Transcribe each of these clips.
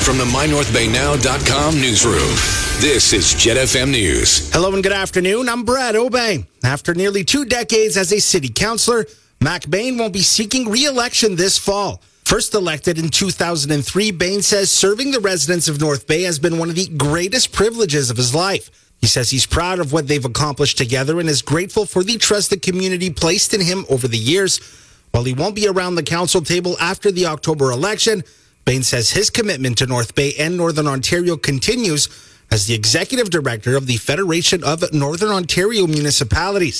From the MyNorthBayNow.com newsroom, this is Jet FM News. Hello and good afternoon. I'm Brad Obey. After nearly 2 decades as a city councilor, Mac Bain won't be seeking re-election this fall. First elected in 2003, Bain says serving the residents of North Bay has been one of the greatest privileges of his life. He says he's proud of what they've accomplished together and is grateful for the trust the community placed in him over the years. While he won't be around the council table after the October election, Bain says his commitment to North Bay and Northern Ontario continues as the executive director of the Federation of Northern Ontario Municipalities.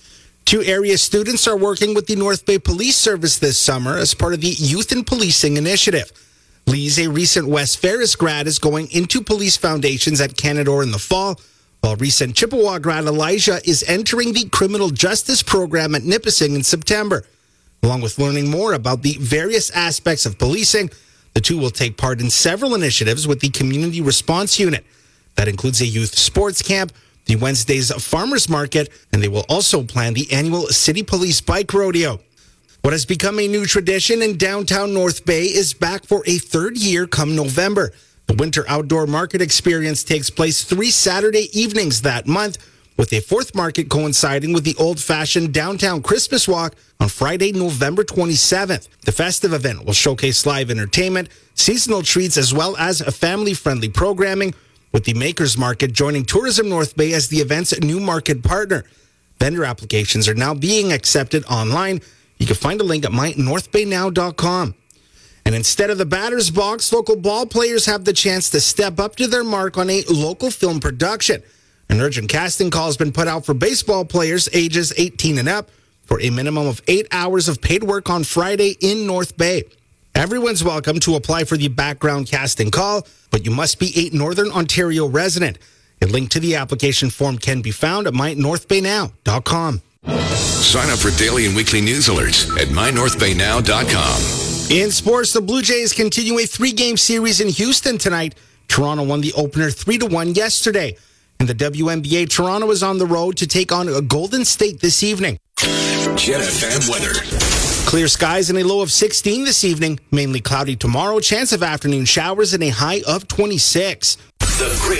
2 area students are working with the North Bay Police Service this summer as part of the Youth in Policing Initiative. Lee's, a recent West Ferris grad, is going into police foundations at Canadore in the fall, while recent Chippewa grad Elijah is entering the criminal justice program at Nipissing in September. Along with learning more about the various aspects of policing, the 2 will take part in several initiatives with the Community Response Unit. That includes a youth sports camp, the Wednesday's Farmers Market, and they will also plan the annual City Police Bike Rodeo. What has become a new tradition in downtown North Bay is back for a 3rd year come November. The Winter Outdoor Market Experience takes place 3 Saturday evenings that month, with a 4th market coinciding with the old-fashioned downtown Christmas walk on Friday, November 27th. The festive event will showcase live entertainment, seasonal treats, as well as a family-friendly programming, with the Makers Market joining Tourism North Bay as the event's new market partner. Vendor applications are now being accepted online. You can find a link at mynorthbaynow.com. And instead of the batter's box, local ball players have the chance to step up to their mark on a local film production. An urgent casting call has been put out for baseball players ages 18 and up for a minimum of 8 hours of paid work on Friday in North Bay. Everyone's welcome to apply for the background casting call, but you must be a Northern Ontario resident. A link to the application form can be found at mynorthbaynow.com. Sign up for daily and weekly news alerts at MyNorthBayNow.com. In sports, the Blue Jays continue a 3-game series in Houston tonight. Toronto won the opener 3-1 yesterday. In the WNBA, Toronto is on the road to take on Golden State this evening. Jet FM weather. Clear skies and a low of 16 this evening. Mainly cloudy tomorrow. Chance of afternoon showers and a high of 26.